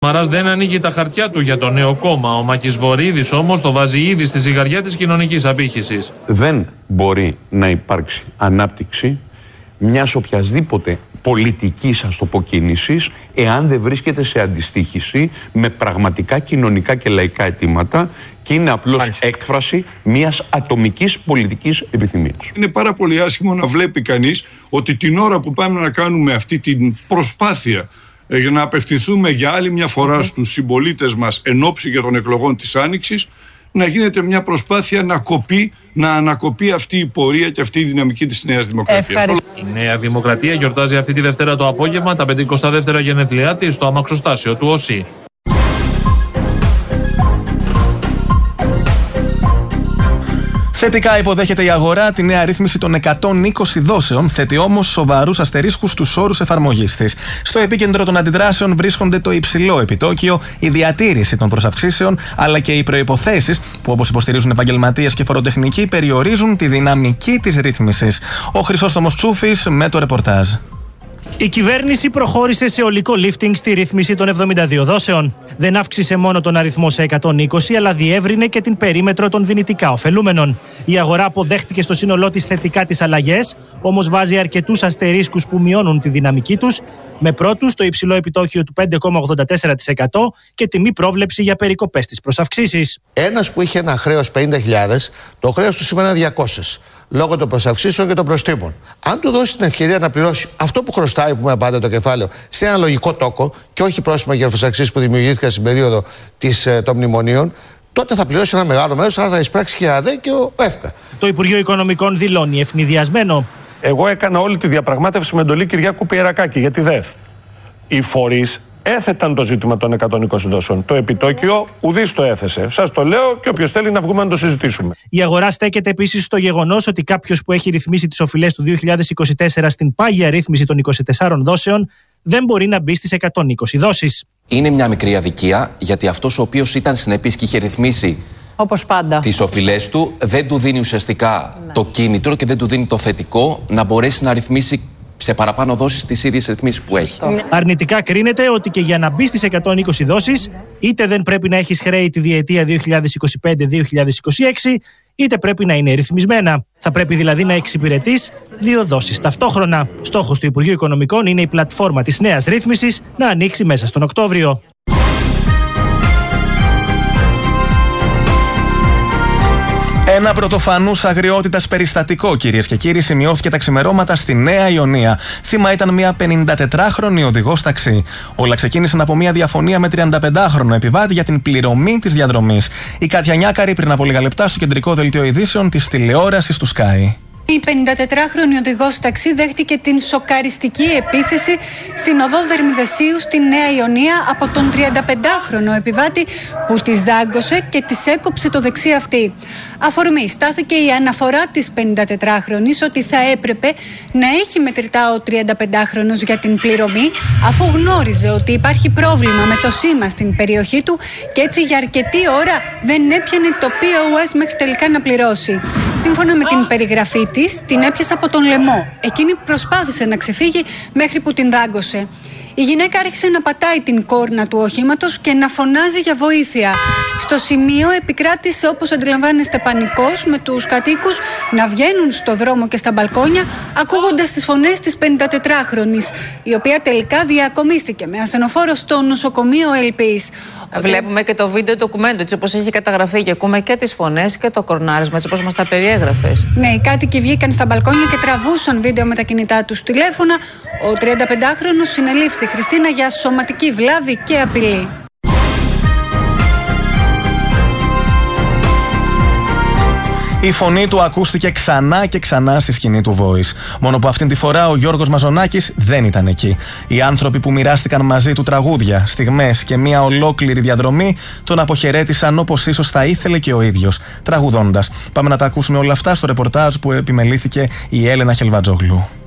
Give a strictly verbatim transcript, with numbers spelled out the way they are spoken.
Μαράς δεν ανοίγει τα χαρτιά του για το νέο κόμμα. Ο Μάκης Βορίδης όμως το βάζει ήδη στη ζυγαριά της κοινωνικής απήχησης. Δεν μπορεί να υπάρξει ανάπτυξη μιας οποιασδήποτε πολιτικής, ας το πω, κίνησης, εάν δεν βρίσκεται σε αντιστοίχηση με πραγματικά κοινωνικά και λαϊκά αιτήματα και είναι απλώς Μάλιστα. έκφραση μιας ατομικής πολιτικής επιθυμίας. Είναι πάρα πολύ άσχημο να βλέπει κανείς ότι την ώρα που πάμε να κάνουμε αυτή την προσπάθεια για να απευθυνθούμε για άλλη μια φορά okay. στους συμπολίτες μας εν ώψη για των εκλογών της Άνοιξης, να γίνεται μια προσπάθεια να κοπεί, να ανακοπεί αυτή η πορεία και αυτή η δυναμική της Νέας Δημοκρατίας. Η Νέα Δημοκρατία γιορτάζει αυτή τη Δευτέρα το απόγευμα τα πενηκοστά δεύτερα γενέθλιά της στο αμαξοστάσιο του ΟΣΥ. Θετικά υποδέχεται η αγορά τη νέα ρύθμιση των εκατόν είκοσι δόσεων, θέτει όμως σοβαρούς αστερίσκους στους όρους εφαρμογής της. Στο επίκεντρο των αντιδράσεων βρίσκονται το υψηλό επιτόκιο, η διατήρηση των προσαυξήσεων, αλλά και οι προϋποθέσεις που, όπως υποστηρίζουν επαγγελματίες και φοροτεχνικοί, περιορίζουν τη δυναμική της ρύθμισης. Ο Χρυσόστομος Τσούφης με το ρεπορτάζ. Η κυβέρνηση προχώρησε σε ολικό lifting στη ρύθμιση των εβδομήντα δύο δόσεων. Δεν αύξησε μόνο τον αριθμό σε εκατόν είκοσι, αλλά διεύρυνε και την περίμετρο των δυνητικά ωφελούμενων. Η αγορά αποδέχτηκε στο σύνολό της θετικά τις αλλαγές, όμως βάζει αρκετούς αστερίσκους που μειώνουν τη δυναμική τους, με πρώτους το υψηλό επιτόκιο του πέντε κόμμα ογδόντα τέσσερα τοις εκατό και τιμή πρόβλεψη για περικοπές στις προσαυξήσεις. Ένας που είχε ένα χρέος πενήντα χιλιάδες, το χρέος του σήμερα είναι διακόσιες, λόγω των προσαυξήσεων και των προστίμων. Αν του δώσει την ευκαιρία να πληρώσει αυτό που χρωστάει, που με πάντα το κεφάλαιο, σε ένα λογικό τόκο και όχι πρόστιμα για προσαυξήσεις που δημιουργήθηκαν στην περίοδο της, των μνημονίων, τότε θα πληρώσει ένα μεγάλο μέρος, άρα θα εισπράξει και η ΑΔΕ και ο ΕΦΚΑ. Το Υπουργείο Οικονομικών δηλώνει ευνηδιασμένο. Εγώ έκανα όλη τη διαπραγμάτευση με εντολή Κυριάκου Πιερακάκη για τη ΔΕΘ. Οι φορείς έθεταν το ζήτημα των εκατόν είκοσι δόσεων. Το επιτόκιο ουδής το έθεσε. Σας το λέω και όποιος θέλει να βγούμε να το συζητήσουμε. Η αγορά στέκεται επίσης στο γεγονός ότι κάποιος που έχει ρυθμίσει τις οφειλές του δύο χιλιάδες είκοσι τέσσερα στην πάγια ρύθμιση των είκοσι τεσσάρων δόσεων δεν μπορεί να μπει στις εκατόν είκοσι δόσεις. Είναι μια μικρή αδικία, γιατί αυτός ο οποίος ήταν συνεπής και είχε ρυθμίσει όπως πάντα τις οφειλές του, δεν του δίνει ουσιαστικά ναι. το κίνητρο και δεν του δίνει το θετικό να μπορέσει να ρυθμίσει σε παραπάνω δόσεις τις ίδιες ρυθμίσεις που έχει. Αρνητικά κρίνεται ότι και για να μπει στις εκατόν είκοσι δόσεις, είτε δεν πρέπει να έχεις χρέη τη διετία δύο χιλιάδες είκοσι πέντε δύο χιλιάδες είκοσι έξι, είτε πρέπει να είναι ρυθμισμένα. Θα πρέπει δηλαδή να εξυπηρετείς δύο δόσεις ταυτόχρονα. Στόχος του Υπουργείου Οικονομικών είναι η πλατφόρμα της νέας ρύθμισης να ανοίξει μέσα στον Οκτώβριο. Ένα πρωτοφανούς αγριότητας περιστατικό, κυρίες και κύριοι, σημειώθηκε τα ξημερώματα στη Νέα Ιωνία. Θύμα ήταν μια πενηντατετράχρονη οδηγός ταξί. Όλα ξεκίνησαν από μια διαφωνία με τριανταπεντάχρονο επιβάτη για την πληρωμή της διαδρομής. Η Κάτια Νιάκαρη πριν από λίγα λεπτά στο κεντρικό δελτίο ειδήσεων της τηλεόρασης του Sky. Η πενηντατετράχρονη οδηγός ταξί δέχτηκε την σοκαριστική επίθεση στην οδό Δερμιδεσίου στη Νέα Ιωνία από τον τριανταπεντάχρονο επιβάτη που της δάγκωσε και της έκοψε το δεξί αυτί. Αφορμή στάθηκε η αναφορά της πενηντατετράχρονης ότι θα έπρεπε να έχει μετρητά ο τριανταπεντάχρονος για την πληρωμή, αφού γνώριζε ότι υπάρχει πρόβλημα με το σήμα στην περιοχή του και έτσι για αρκετή ώρα δεν έπιανε το πι ο ες μέχρι τελικά να πληρώσει. Σύμφωνα με την περιγραφή της, την έπιασε από τον λαιμό. Εκείνη προσπάθησε να ξεφύγει μέχρι που την δάγκωσε. Η γυναίκα άρχισε να πατάει την κόρνα του οχήματος και να φωνάζει για βοήθεια. Στο σημείο επικράτησε, όπως αντιλαμβάνεστε, πανικός, με τους κατοίκους να βγαίνουν στο δρόμο και στα μπαλκόνια ακούγοντας τις φωνές της πενηντατετράχρονης, η οποία τελικά διακομίστηκε με ασθενοφόρο στο νοσοκομείο Ελπής. Βλέπουμε και το βίντεο ντοκουμέντο, έτσι όπως έχει καταγραφεί, και ακούμε και τις φωνές και το κορνάρισμα, έτσι όπως μας τα περιέγραφες. Ναι, οι κάτοικοι βγήκαν στα μπαλκόνια και τραβούσαν βίντεο με τα κινητά τους τηλέφωνα. Ο τριανταπεντάχρονος συνελήφθη, Χριστίνα, για σωματική βλάβη και απειλή. Η φωνή του ακούστηκε ξανά και ξανά στη σκηνή του Voice. Μόνο που αυτήν τη φορά ο Γιώργος Μαζονάκης δεν ήταν εκεί. Οι άνθρωποι που μοιράστηκαν μαζί του τραγούδια, στιγμές και μια ολόκληρη διαδρομή τον αποχαιρέτησαν όπως ίσως θα ήθελε και ο ίδιος, τραγουδώντας. Πάμε να τα ακούσουμε όλα αυτά στο ρεπορτάζ που επιμελήθηκε η Έλενα Χελβατζόγλου.